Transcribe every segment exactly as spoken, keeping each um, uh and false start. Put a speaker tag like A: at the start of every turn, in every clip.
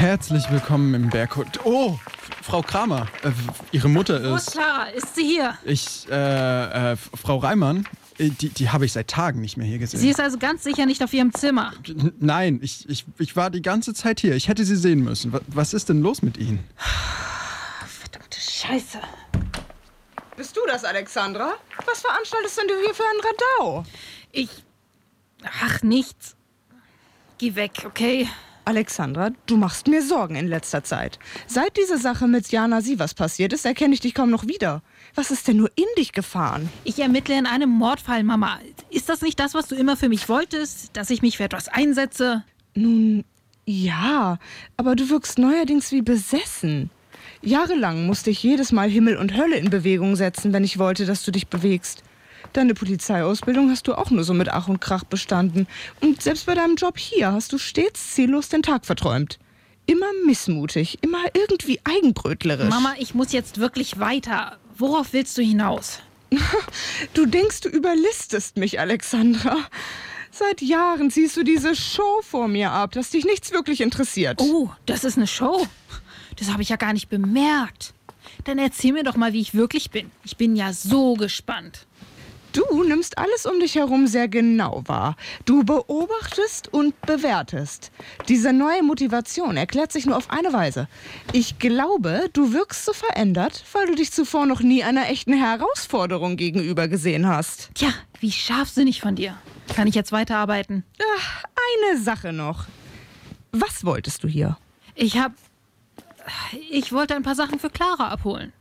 A: Herzlich willkommen im Berghut. Oh, Frau Kramer, äh, Ihre Mutter
B: Wo
A: ist...
B: ist Clara? Ist sie hier?
A: Ich, äh, äh, Frau Reimann, äh, die, die habe ich seit Tagen nicht mehr hier gesehen.
B: Sie ist also ganz sicher nicht auf ihrem Zimmer.
A: N- Nein, ich, ich, ich war die ganze Zeit hier. Ich hätte sie sehen müssen. Was, was ist denn los mit Ihnen?
B: Verdammte Scheiße.
C: Bist du das, Alexandra? Was veranstaltest denn du hier für ein Radau?
B: Ich... Ach, nichts. Geh weg, okay?
C: Alexandra, du machst mir Sorgen in letzter Zeit. Seit diese Sache mit Jana Sievers passiert ist, erkenne ich dich kaum noch wieder. Was ist denn nur in dich gefahren?
B: Ich ermittle in einem Mordfall, Mama. Ist das nicht das, was du immer für mich wolltest? Dass ich mich für etwas einsetze?
C: Nun, ja, aber du wirkst neuerdings wie besessen. Jahrelang musste ich jedes Mal Himmel und Hölle in Bewegung setzen, wenn ich wollte, dass du dich bewegst. Deine Polizeiausbildung hast du auch nur so mit Ach und Krach bestanden. Und selbst bei deinem Job hier hast du stets ziellos den Tag verträumt. Immer missmutig, immer irgendwie eigenbrötlerisch.
B: Mama, ich muss jetzt wirklich weiter. Worauf willst du hinaus?
C: Du denkst, du überlistest mich, Alexandra. Seit Jahren ziehst du diese Show vor mir ab, dass dich nichts wirklich interessiert.
B: Oh, das ist eine Show. Das habe ich ja gar nicht bemerkt. Dann erzähl mir doch mal, wie ich wirklich bin. Ich bin ja so gespannt.
C: Du nimmst alles um dich herum sehr genau wahr. Du beobachtest und bewertest. Diese neue Motivation erklärt sich nur auf eine Weise. Ich glaube, du wirkst so verändert, weil du dich zuvor noch nie einer echten Herausforderung gegenüber gesehen hast.
B: Tja, wie scharfsinnig von dir. Kann ich jetzt weiterarbeiten?
C: Ach, eine Sache noch. Was wolltest du hier?
B: Ich hab... Ich wollte ein paar Sachen für Clara abholen.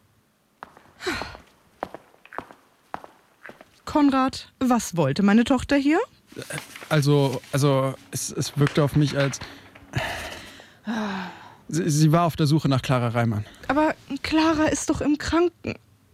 C: Konrad, was wollte meine Tochter hier?
A: Also, also es, es wirkte auf mich als... Sie, sie war auf der Suche nach Clara Reimann.
C: Aber Clara ist doch im Kranken.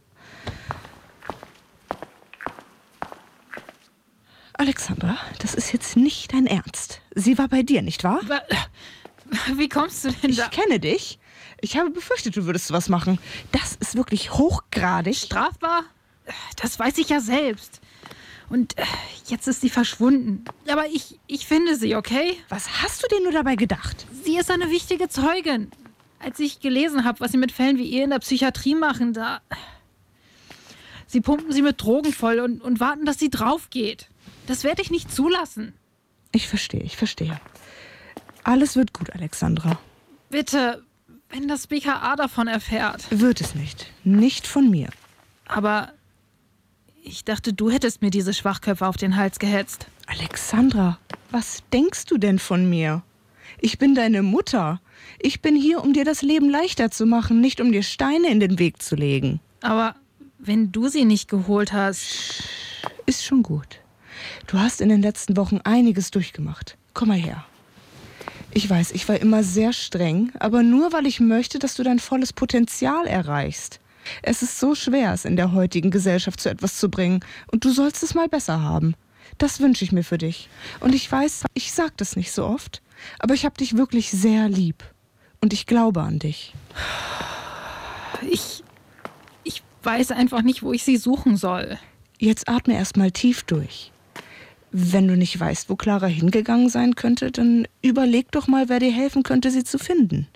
C: Alexandra, das ist jetzt nicht dein Ernst. Sie war bei dir, nicht wahr?
B: Wa- Wie kommst du denn
C: Ich
B: da?
C: kenne dich. Ich habe befürchtet, du würdest sowas machen. Das ist wirklich hochgradig.
B: Strafbar? Das weiß ich ja selbst. Und äh, jetzt ist sie verschwunden. Aber ich, ich finde sie, okay?
C: Was hast du dir nur dabei gedacht?
B: Sie ist eine wichtige Zeugin. Als ich gelesen habe, was sie mit Fällen wie ihr in der Psychiatrie machen, da... Sie pumpen sie mit Drogen voll und, und warten, dass sie drauf geht. Das werde ich nicht zulassen.
C: Ich verstehe, ich verstehe. Alles wird gut, Alexandra.
B: Bitte, wenn das B K A davon erfährt.
C: Wird es nicht. Nicht von mir.
B: Aber ich dachte, du hättest mir diese Schwachköpfe auf den Hals gehetzt.
C: Alexandra, was denkst du denn von mir? Ich bin deine Mutter. Ich bin hier, um dir das Leben leichter zu machen, nicht um dir Steine in den Weg zu legen.
B: Aber wenn du sie nicht geholt hast...
C: Ist schon gut. Du hast in den letzten Wochen einiges durchgemacht. Komm mal her. Ich weiß, ich war immer sehr streng, aber nur, weil ich möchte, dass du dein volles Potenzial erreichst. Es ist so schwer, es in der heutigen Gesellschaft zu etwas zu bringen. Und du sollst es mal besser haben. Das wünsche ich mir für dich. Und ich weiß, ich sag das nicht so oft, aber ich habe dich wirklich sehr lieb. Und ich glaube an dich.
B: Ich... Ich weiß einfach nicht, wo ich sie suchen soll.
C: Jetzt atme erst mal tief durch. Wenn du nicht weißt, wo Clara hingegangen sein könnte, dann überleg doch mal, wer dir helfen könnte, sie zu finden.